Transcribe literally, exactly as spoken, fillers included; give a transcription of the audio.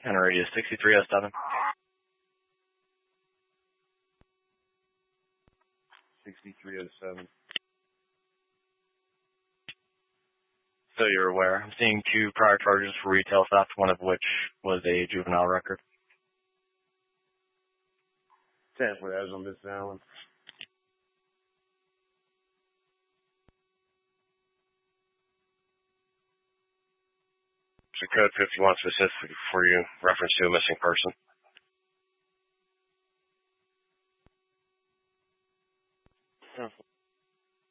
and radius sixty-three oh seven. sixty-three oh seven. So you're aware. I'm seeing two prior charges for retail theft, one of which was a juvenile record. ten for that on Miss Allen. So code fifty-one specific for you, reference to a missing person.